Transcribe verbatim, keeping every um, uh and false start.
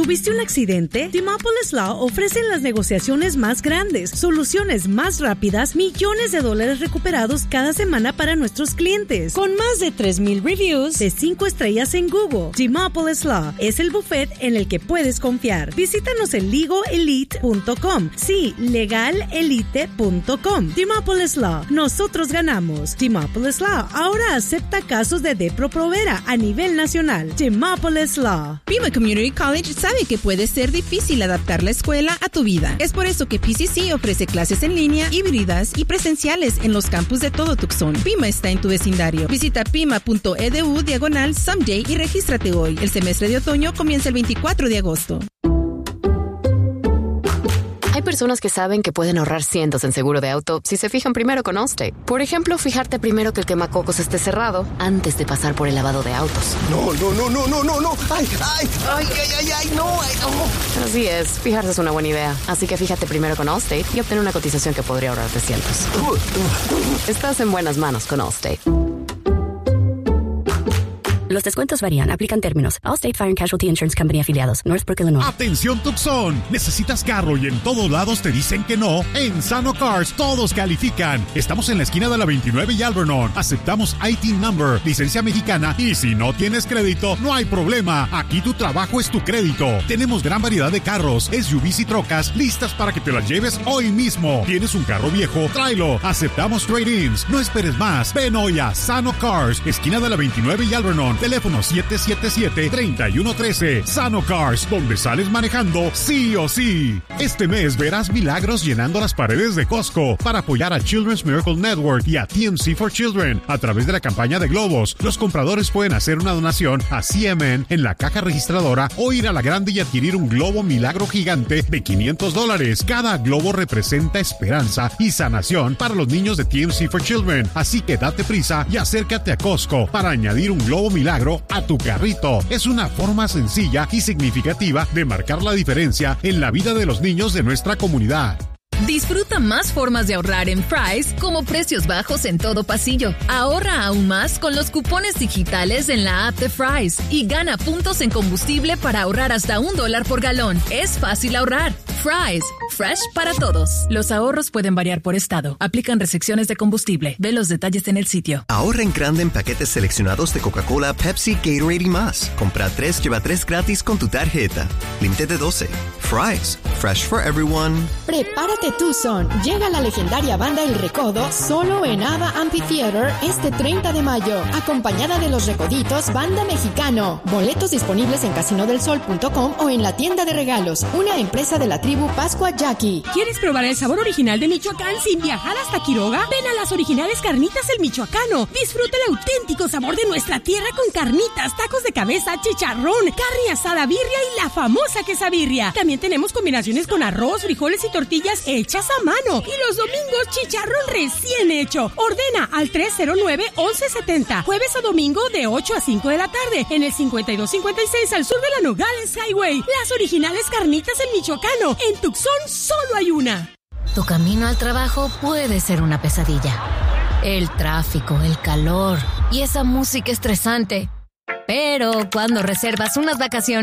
¿Tuviste un accidente? Demopolis Law ofrece las negociaciones más grandes, soluciones más rápidas, millones de dólares recuperados cada semana para nuestros clientes. Con más de tres mil reviews de cinco estrellas en Google, Demopolis Law es el buffet en el que puedes confiar. Visítanos en legal elite punto com. Sí, legal elite punto com. Demopolis Law. Nosotros ganamos. Demopolis Law ahora acepta casos de Depro Provera a nivel nacional. Demopolis Law. Pima Community College sabe que puede ser difícil adaptar la escuela a tu vida. Es por eso que P C C ofrece clases en línea, híbridas y presenciales en los campus de todo Tucson. Pima está en tu vecindario. Visita pima.edu diagonal someday y regístrate hoy. El semestre de otoño comienza el veinticuatro de agosto. Hay personas que saben que pueden ahorrar cientos en seguro de auto si se fijan primero con Allstate. Por ejemplo, fijarte primero que el quemacocos esté cerrado antes de pasar por el lavado de autos. No, no, no, no, no, no, no. Ay, ay, ay, ay, ay, ay, no, ay, no. Así es, fijarse es una buena idea. Así que fíjate primero con Allstate y obtén una cotización que podría ahorrarte cientos. Estás en buenas manos con Allstate. Los descuentos varían. Aplican términos. Allstate Fire and Casualty Insurance Company afiliados. Northbrook, Illinois. Atención Tucson. ¿Necesitas carro y en todos lados te dicen que no? En Sano Cars todos califican. Estamos en la esquina de la veintinueve y Alvernon. Aceptamos I T number, licencia mexicana y si no tienes crédito, no hay problema. Aquí tu trabajo es tu crédito. Tenemos gran variedad de carros, S U Vs y trocas listas para que te las lleves hoy mismo. ¿Tienes un carro viejo? Tráelo. Aceptamos trade-ins. No esperes más. Ven hoy a Sano Cars, esquina de la veintinueve y Alvernon. Teléfono siete siete siete, tres uno uno tres. Sano Cars, donde sales manejando sí o sí. Este mes verás milagros llenando las paredes de Costco para apoyar a Children's Miracle Network y a T M C for Children. A través de la campaña de globos, los compradores pueden hacer una donación a C M N en la caja registradora o ir a la grande y adquirir un globo milagro gigante de quinientos dólares. Cada globo representa esperanza y sanación para los niños de T M C for Children. Así que date prisa y acércate a Costco para añadir un globo milagro a tu carrito. Es una forma sencilla y significativa de marcar la diferencia en la vida de los niños de nuestra comunidad. Disfruta más formas de ahorrar en Fry's, como precios bajos en todo pasillo. Ahorra aún más con los cupones digitales en la app de Fry's y gana puntos en combustible para ahorrar hasta un dólar por galón. Es fácil ahorrar. Fry's, fresh para todos. Los ahorros pueden variar por estado. Aplican restricciones de combustible. Ve los detalles en el sitio. Ahorra en grande en paquetes seleccionados de Coca-Cola, Pepsi, Gatorade y más. Compra tres, lleva tres gratis con tu tarjeta. Límite de doce. Fry's, fresh for everyone. Prepárate Tucson. Llega la legendaria banda El Recodo solo en Ava Amphitheater este treinta de mayo, acompañada de Los Recoditos, banda mexicano. Boletos disponibles en casino del sol punto com o en la tienda de regalos, una empresa de la tribu Pascua Jackie. ¿Quieres probar el sabor original de Michoacán sin viajar hasta Quiroga? Ven a las originales carnitas El Michoacano. Disfruta el auténtico sabor de nuestra tierra con carnitas, tacos de cabeza, chicharrón, carne asada, birria y la famosa quesabirria. También tenemos combinaciones con arroz, frijoles y tortillas hechas a mano. Y los domingos, chicharrón recién hecho. Ordena al tres cero nueve, once setenta. Jueves a domingo de ocho a cinco de la tarde. En el cincuenta y dos cincuenta y seis al sur de la Nogales Highway. Las originales carnitas El Michoacano. En Tucson solo hay una. Tu camino al trabajo puede ser una pesadilla. El tráfico, el calor y esa música estresante. Pero cuando reservas unas vacaciones